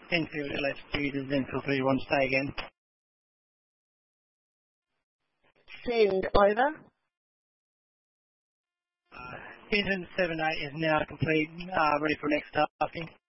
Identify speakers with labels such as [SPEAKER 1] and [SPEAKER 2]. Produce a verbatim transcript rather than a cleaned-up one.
[SPEAKER 1] Enfield L S G, does Enfield three one stay again?
[SPEAKER 2] Send over.
[SPEAKER 1] Uh, engine seven eight is now complete, uh, ready for next tasking.